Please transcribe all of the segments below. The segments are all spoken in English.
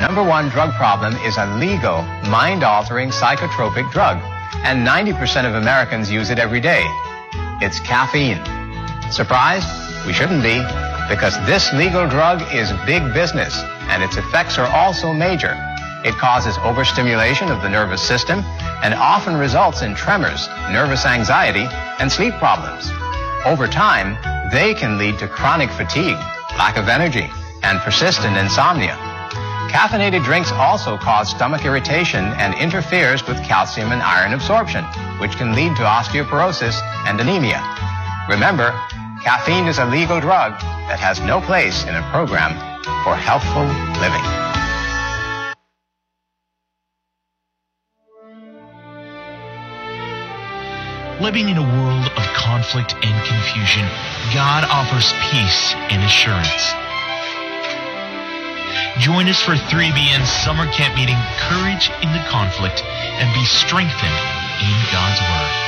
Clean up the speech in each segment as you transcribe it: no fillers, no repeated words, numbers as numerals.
number one drug problem is a legal, mind-altering psychotropic drug, and 90% of Americans use it every day. It's caffeine. Surprised? We shouldn't be, because this legal drug is big business, and its effects are also major. It causes overstimulation of the nervous system and often results in tremors, nervous anxiety, and sleep problems. Over time, they can lead to chronic fatigue, lack of energy, and persistent insomnia. Caffeinated drinks also cause stomach irritation and interferes with calcium and iron absorption, which can lead to osteoporosis and anemia. Remember, caffeine is a legal drug that has no place in a program for healthful living. Living in a world of conflict and confusion, God offers peace and assurance. Join us for 3BN's summer camp meeting, Courage in the Conflict, and be strengthened in God's Word.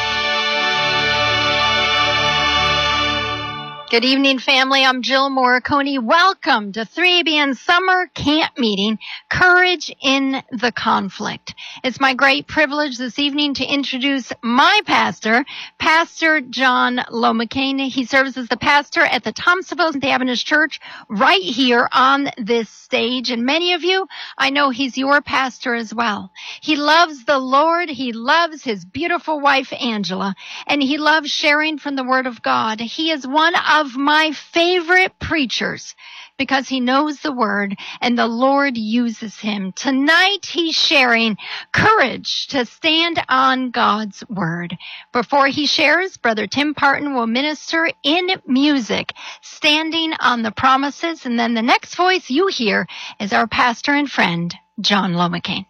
Good evening, family. I'm Jill Morricone. Welcome to 3ABN Summer Camp Meeting, Courage in the Conflict. It's my great privilege this evening to introduce my pastor, Pastor John Lomacane. He serves as the pastor at the Thompsonville St. Adventist Church right here on this stage. And many of you, I know he's your pastor as well. He loves the Lord. He loves his beautiful wife, Angela, and he loves sharing from the Word of God. He is one of my favorite preachers because he knows the Word and the Lord uses him. Tonight he's sharing courage to stand on God's Word. Before he shares, Brother Tim Parton will minister in music, standing on the promises, and then the next voice you hear is our pastor and friend, John Lomacane.